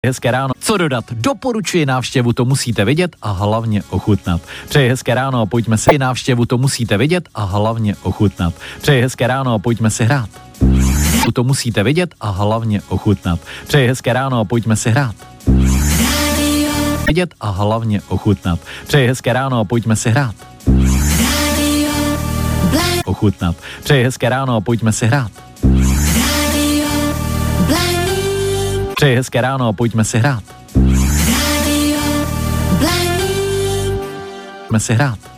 Hezké ráno. Co dodat? Doporučuji návštěvu, to musíte vidět a hlavně ochutnat. Přeji hezké ráno, pojďme si návštěvu, to musíte vidět a hlavně ochutnat. Přeji hezké ráno, pojďme si hrát. To musíte vidět a hlavně ochutnat. Přeji hezké ráno, pojďme si hrát. Vidět a hlavně ochutnat. Přeji hezké ráno, pojďme si hrát. Ochutnat. Přeji hezké ráno, pojďme si hrát. Přeji hezké ráno, pojďme si hrát. Pojďme si hrát.